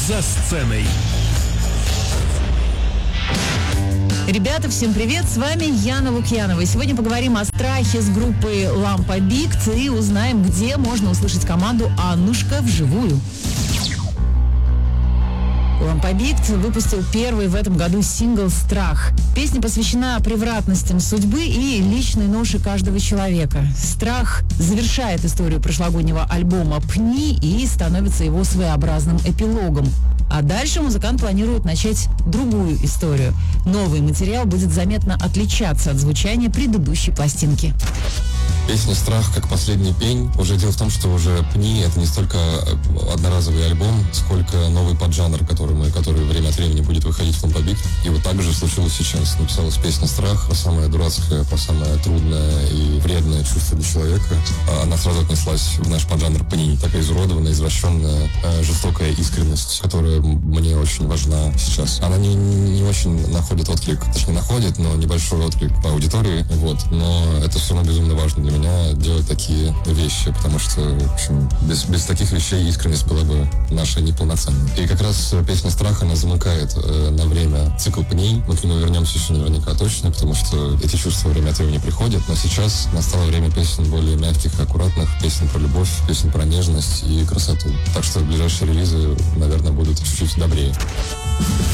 за сценой. Ребята, всем привет, с вами Яна Лукьянова. И сегодня поговорим о страхе с группой Лампа Бикт и узнаем, где можно услышать команду «Аннушка» вживую. Лампа Бикт выпустил первый в этом году сингл «Страх». Песня посвящена превратностям судьбы и личной ноше каждого человека. «Страх» завершает историю прошлогоднего альбома «Пни» и становится его своеобразным эпилогом. А дальше музыкант планирует начать другую историю. Новый материал будет заметно отличаться от звучания предыдущей пластинки. Песня «Страх» как последний пень. Уже дело в том, что уже «Пни» — это не столько одноразовый альбом, сколько новый поджанр, который время от времени будет выходить в Лампа Бикт. И вот так же случилось сейчас. Написалась песня «Страх», про самое дурацкое, про самое трудное и вредное чувство для человека. Она сразу отнеслась в наш поджанр «Пни». Такая изуродованная, извращенная, жестокая искренность, которая мне очень важна сейчас. Она не очень находит отклик, точнее находит, но небольшой отклик по аудитории. Вот. Но это все равно безумно важно для меня делать такие вещи, потому что, в общем, без таких вещей искренность была бы наша неполноценной. И как раз песня «Страх», она замыкает на время цикл «Пней». Мы к нему вернемся еще наверняка точно, потому что эти чувства время от времени приходят, но сейчас настало время песен более мягких и аккуратных, песен про любовь, песен про нежность и красоту. Так что ближайшие релизы, наверное, будут чуть-чуть добрее.